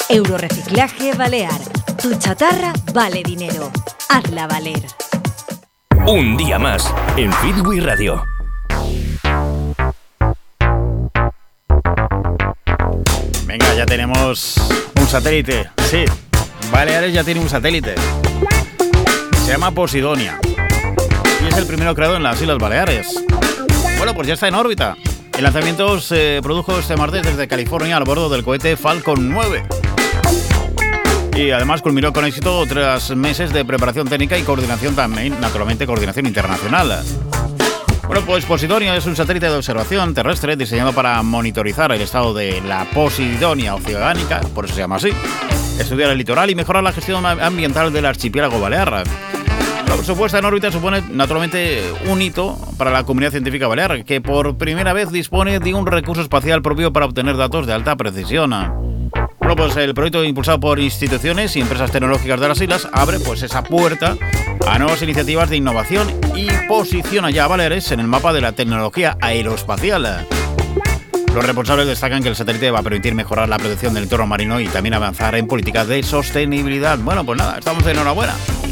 Euroreciclaje Balear. Tu chatarra vale dinero. Hazla valer. Un día más en Fitwi Radio. Venga, ya tenemos un satélite. Sí, Baleares ya tiene un satélite. Se llama Posidonia. Y es el primero creado en las Islas Baleares. Bueno, pues ya está en órbita. El lanzamiento se produjo este martes desde California a bordo del cohete Falcon 9. Y además culminó con éxito tras meses de preparación técnica y coordinación también, naturalmente coordinación internacional. Bueno, pues Posidonia es un satélite de observación terrestre diseñado para monitorizar el estado de la Posidonia oceánica, por eso se llama así, estudiar el litoral y mejorar la gestión ambiental del archipiélago balear. Su puesta en órbita supone naturalmente un hito para la comunidad científica balear, que por primera vez dispone de un recurso espacial propio para obtener datos de alta precisión. Bueno, pues el proyecto impulsado por instituciones y empresas tecnológicas de las islas abre pues esa puerta a nuevas iniciativas de innovación y posiciona ya a Baleares en el mapa de la tecnología aeroespacial. Los responsables destacan que el satélite va a permitir mejorar la protección del entorno marino y también avanzar en políticas de sostenibilidad. Bueno, pues nada, estamos de enhorabuena.